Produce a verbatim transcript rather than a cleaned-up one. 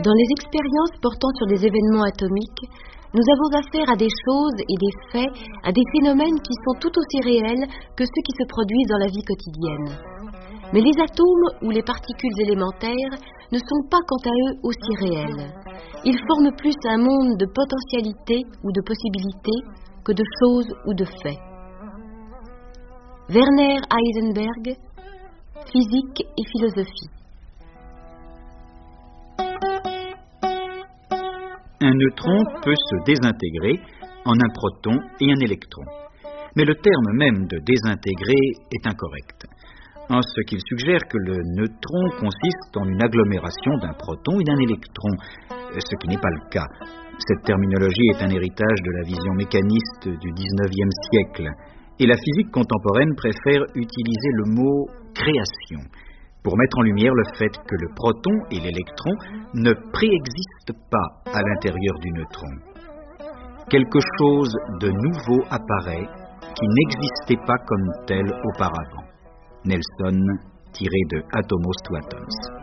Dans les expériences portant sur des événements atomiques, nous avons affaire à des choses et des faits, à des phénomènes qui sont tout aussi réels que ceux qui se produisent dans la vie quotidienne. Mais les atomes ou les particules élémentaires ne sont pas quant à eux aussi réels. Ils forment plus un monde de potentialités ou de possibilités que de choses ou de faits. Werner Heisenberg, Physique et philosophie. Un neutron peut se désintégrer en un proton et un électron. Mais le terme même de désintégrer est incorrect, en ce qu'il suggère que le neutron consiste en une agglomération d'un proton et d'un électron, ce qui n'est pas le cas. Cette terminologie est un héritage de la vision mécaniste du dix-neuvième siècle, et la physique contemporaine préfère utiliser le mot « création » pour mettre en lumière le fait que le proton et l'électron ne préexistent pas à l'intérieur du neutron. Quelque chose de nouveau apparaît qui n'existait pas comme tel auparavant. Nelson, tiré de Atomos to Atoms.